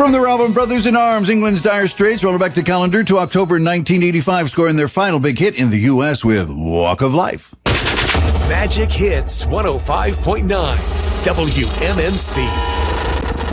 From the Robin Brothers in Arms, England's Dire Straits roll back the calendar to October 1985, scoring their final big hit in the U.S. with Walk of Life. Magic Hits 105.9 WMMC.